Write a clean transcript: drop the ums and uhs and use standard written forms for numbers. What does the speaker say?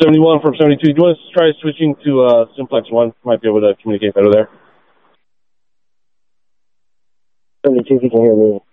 71 from 72. Do you want to try switching to Simplex 1? Might be able to communicate better there. 72, if you can hear me.